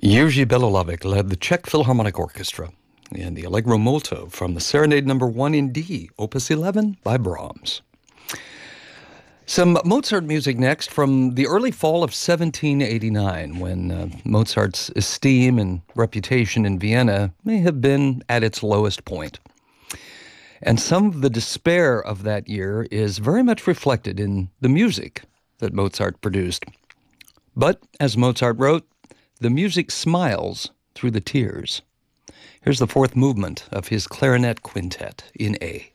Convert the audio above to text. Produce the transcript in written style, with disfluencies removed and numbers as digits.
Jerzy Belohlavek led the Czech Philharmonic Orchestra in the Allegro Molto from the Serenade No. 1 in D, Opus 11 by Brahms. Some Mozart music next from the early fall of 1789, when Mozart's esteem and reputation in Vienna may have been at its lowest point. And some of the despair of that year is very much reflected in the music that Mozart produced. But, as Mozart wrote, the music smiles through the tears. Here's the fourth movement of his clarinet quintet in A.